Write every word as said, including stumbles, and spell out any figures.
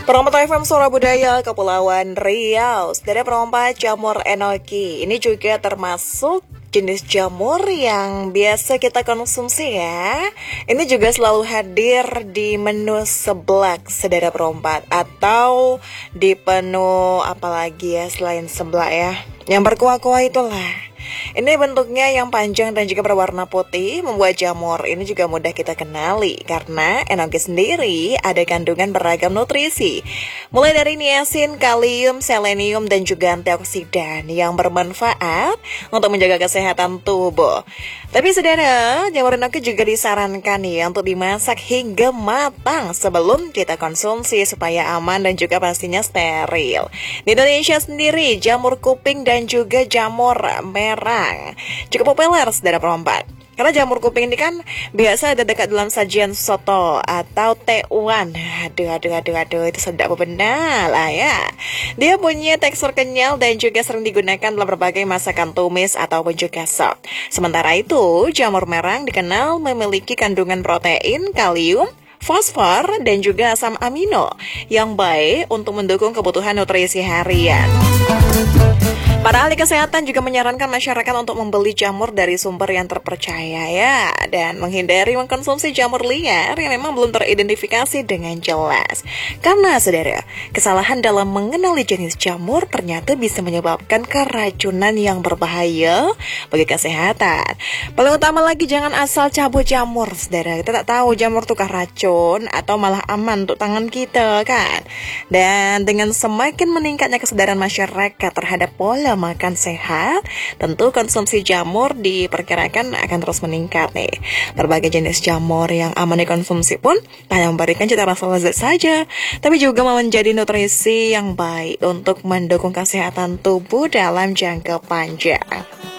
Perompak F M Suara Budaya Kepulauan Riau. Saudara, perompak jamur enoki ini juga termasuk jenis jamur yang biasa kita konsumsi ya. Ini juga selalu hadir di menu seblak, saudara perompak, atau di menu apalagi ya selain seblak ya, yang berkuah-kuah itulah. Ini bentuknya yang panjang dan juga berwarna putih, membuat jamur ini juga mudah kita kenali karena enoki sendiri ada kandungan beragam nutrisi, mulai dari niacin, kalium, selenium, dan juga antioksidan yang bermanfaat untuk menjaga kesehatan tubuh. Tapi saudara, jamur enoki juga disarankan ya untuk dimasak hingga matang sebelum kita konsumsi supaya aman dan juga pastinya steril. Di Indonesia sendiri, jamur kuping dan juga jamur merah cukup populer, saudara perompak. Karena jamur kuping ini kan biasa ada dekat dalam sajian soto atau tewan. Aduh, aduh, aduh, aduh, itu sedap benar lah ya. Dia punya tekstur kenyal dan juga sering digunakan dalam berbagai masakan tumis ataupun juga sop. Sementara itu, jamur merang dikenal memiliki kandungan protein, kalium, fosfor, dan juga asam amino yang baik untuk mendukung kebutuhan nutrisi harian. Para ahli kesehatan juga menyarankan masyarakat untuk membeli jamur dari sumber yang terpercaya ya, dan menghindari mengkonsumsi jamur liar yang memang belum teridentifikasi dengan jelas. Karena saudara, kesalahan dalam mengenali jenis jamur ternyata bisa menyebabkan keracunan yang berbahaya bagi kesehatan. Paling utama lagi, jangan asal cabut jamur, saudara. Kita tak tahu jamur tukar racun atau malah aman untuk tangan kita kan. Dan dengan semakin meningkatnya kesadaran masyarakat terhadap pola makan sehat, tentu konsumsi jamur diperkirakan akan terus meningkat nih. Berbagai jenis jamur yang aman dikonsumsi pun tak hanya memberikan cita rasa lezat saja, tapi juga menjadi nutrisi yang baik untuk mendukung kesehatan tubuh dalam jangka panjang.